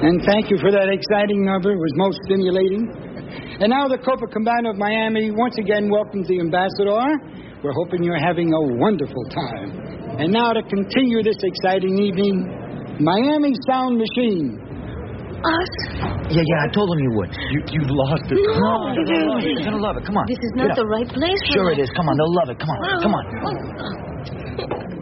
And thank you for that exciting number. It was most stimulating. And now the Copacabana of Miami once again welcomes the ambassador. We're hoping you're having a wonderful time. And now to continue this exciting evening, Miami Sound Machine. Us? Yeah, I told him you would. You lost it. No, you're going to love it. Come on. This is not the right place for Sure that. it is. Come on, they'll love it. Come on.